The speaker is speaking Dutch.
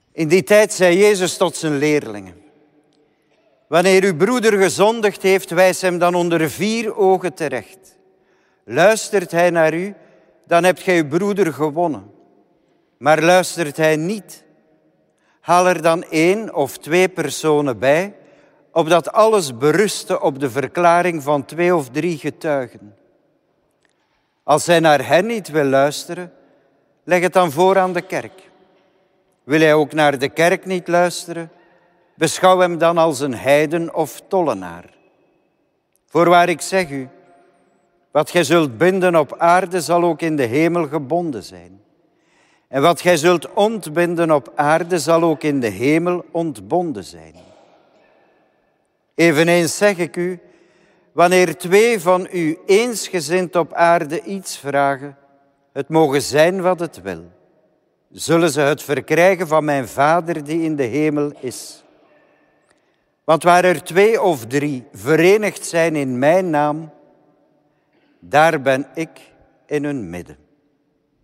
In die tijd zei Jezus tot zijn leerlingen: wanneer uw broeder gezondigd heeft, wijs hem dan onder 4 ogen terecht. Luistert hij naar u, dan hebt gij uw broeder gewonnen. Maar luistert hij niet, haal er dan 1 of 2 personen bij, opdat alles beruste op de verklaring van 2 of 3 getuigen. Als hij naar hen niet wil luisteren, leg het dan voor aan de kerk. Wil hij ook naar de kerk niet luisteren, beschouw hem dan als een heiden of tollenaar. Voorwaar ik zeg u, wat gij zult binden op aarde zal ook in de hemel gebonden zijn. En wat gij zult ontbinden op aarde zal ook in de hemel ontbonden zijn. Eveneens zeg ik u, wanneer 2 van u eensgezind op aarde iets vragen, het mogen zijn wat het wil, zullen ze het verkrijgen van mijn Vader die in de hemel is. Want waar er 2 of 3 verenigd zijn in mijn naam, daar ben ik in hun midden.